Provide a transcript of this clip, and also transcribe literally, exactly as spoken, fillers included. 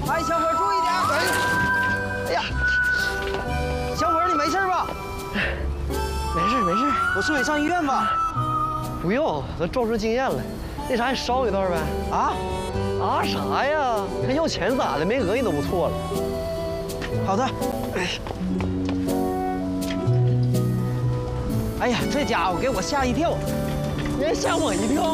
哎，小伙注意点！哎，哎呀，小伙你没事吧？ 没事没事， 我送你上医院吧。 不用，都撞出经验了。那啥，你捎一段呗？ 啊？ 啊啥呀？看要钱咋的？没讹你都不错了。 好的。哎。哎呀，这家伙给我吓一跳， 别吓我一跳。